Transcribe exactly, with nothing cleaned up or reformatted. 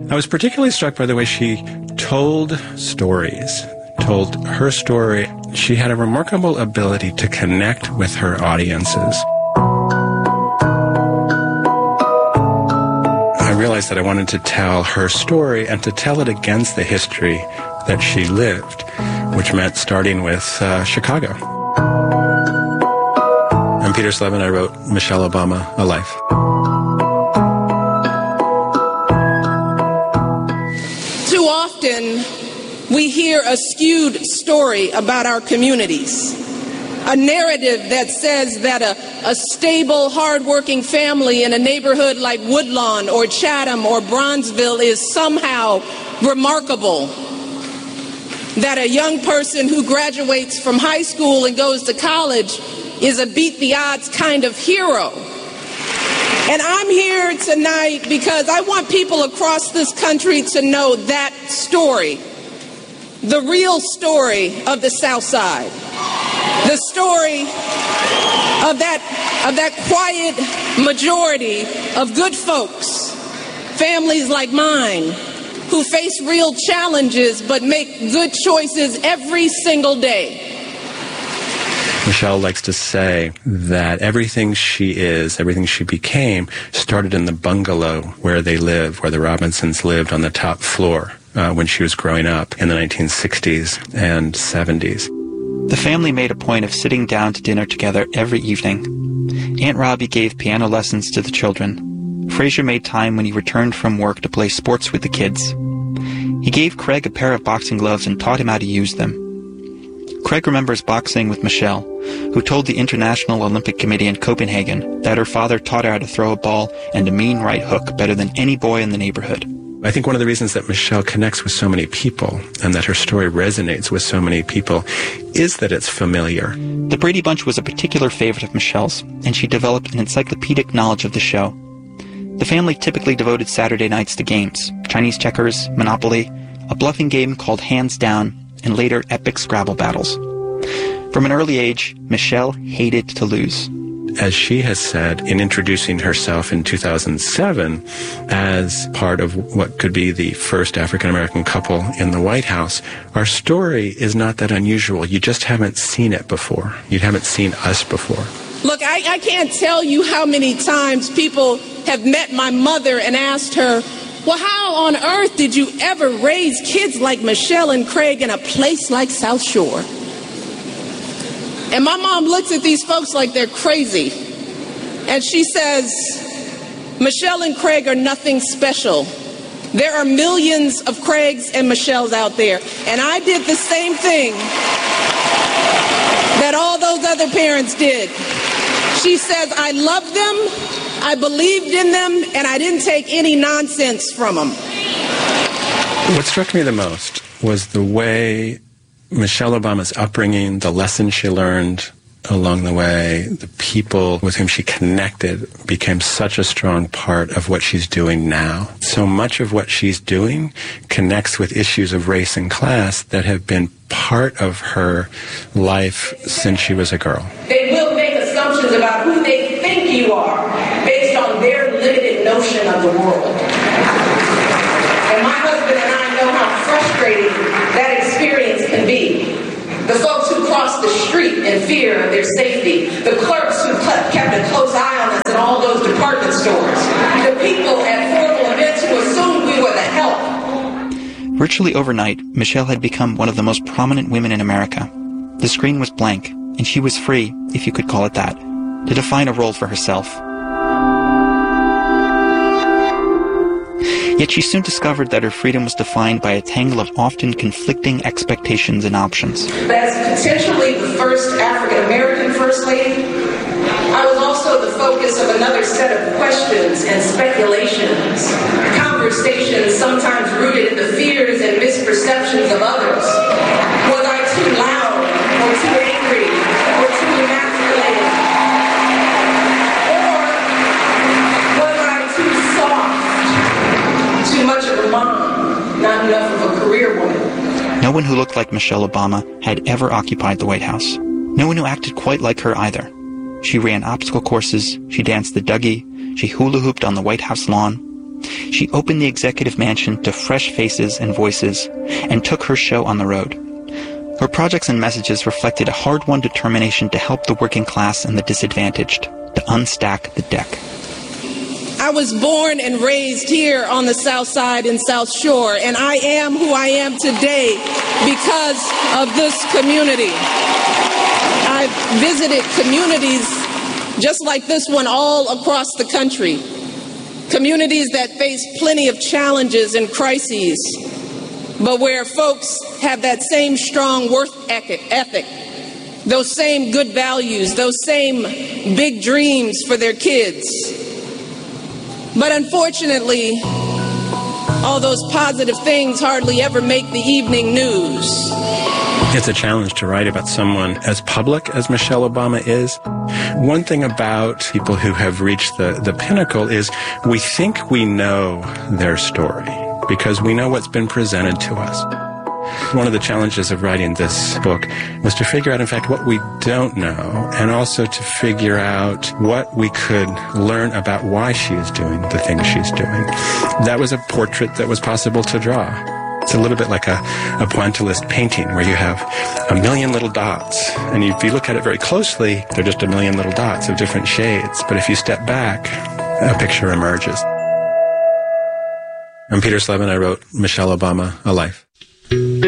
I was particularly struck by the way she told stories, told her story. She had a remarkable ability to connect with her audiences. I realized that I wanted to tell her story and to tell it against the history that she lived, which meant starting with uh, Chicago. I'm Peter Slevin. I wrote Michelle Obama, A Life. Too often, we hear a skewed story about our communities. A narrative that says that a, a stable, hardworking family in a neighborhood like Woodlawn or Chatham or Bronzeville is somehow remarkable. That a young person who graduates from high school and goes to college is a beat-the-odds kind of hero. And I'm here tonight because I want people across this country to know that story, the real story of the South Side, the story of that, of that quiet majority of good folks, families like mine, who face real challenges but make good choices every single day. Michelle likes to say that everything she is, everything she became, started in the bungalow where they live, where the Robinsons lived on the top floor uh, when she was growing up in the nineteen sixties and seventies. The family made a point of sitting down to dinner together every evening. Aunt Robbie gave piano lessons to the children. Fraser made time when he returned from work to play sports with the kids. He gave Craig a pair of boxing gloves and taught him how to use them. Craig remembers boxing with Michelle, who told the International Olympic Committee in Copenhagen that her father taught her how to throw a ball and a mean right hook better than any boy in the neighborhood. I think one of the reasons that Michelle connects with so many people and that her story resonates with so many people is that it's familiar. The Brady Bunch was a particular favorite of Michelle's, and she developed an encyclopedic knowledge of the show. The family typically devoted Saturday nights to games, Chinese checkers, Monopoly, a bluffing game called Hands Down, and later epic Scrabble battles. From an early age, Michelle hated to lose. As she has said in introducing herself in two thousand seven as part of what could be the first African-American couple in the White House, our story is not that unusual. You just haven't seen it before. You haven't seen us before. Look, I, I can't tell you how many times people have met my mother and asked her, well, how on earth did you ever raise kids like Michelle and Craig in a place like South Shore? And my mom looks at these folks like they're crazy. And she says, Michelle and Craig are nothing special. There are millions of Craigs and Michelles out there. And I did the same thing that all those other parents did. She says, I loved them, I believed in them, and I didn't take any nonsense from them. What struck me the most was the way Michelle Obama's upbringing, the lessons she learned along the way, the people with whom she connected became such a strong part of what she's doing now. So much of what she's doing connects with issues of race and class that have been part of her life since she was a girl. They will make assumptions about who they think you are based on their limited notion of the world. And my husband and I know how frustrating that experience can be. The folks who cross the street in fear of their safety. The clerks who kept a close eye on us in all those department stores. The people at formal events who assumed we were the help. Virtually overnight, Michelle had become one of the most prominent women in America. The screen was blank, and she was free, if you could call it that, to define a role for herself. Yet she soon discovered that her freedom was defined by a tangle of often conflicting expectations and options. As potentially the first African-American First Lady, I was also the focus of another set of questions and speculations, conversations sometimes rooted in the fears and misperceptions of others. Was I too loud or too angry or too emasculated? Or was I too soft, too much of a mom, not enough of a career woman? No one who looked like Michelle Obama had ever occupied the White House. No one who acted quite like her either. She ran obstacle courses, she danced the Dougie, she hula-hooped on the White House lawn. She opened the executive mansion to fresh faces and voices and took her show on the road. Her projects and messages reflected a hard-won determination to help the working class and the disadvantaged, to unstack the deck. I was born and raised here on the South Side in South Shore, and I am who I am today because of this community. I've visited communities just like this one all across the country, communities that face plenty of challenges and crises, but where folks have that same strong work ethic, those same good values, those same big dreams for their kids. But unfortunately, all those positive things hardly ever make the evening news. It's a challenge to write about someone as public as Michelle Obama is. One thing about people who have reached the, the pinnacle is we think we know their story because we know what's been presented to us. One of the challenges of writing this book was to figure out, in fact, what we don't know, and also to figure out what we could learn about why she is doing the things she's doing. That was a portrait that was possible to draw. It's a little bit like a, a pointillist painting where you have a million little dots, and if you look at it very closely, they're just a million little dots of different shades. But if you step back, a picture emerges. I'm Peter Slevin. I wrote Michelle Obama, A Life.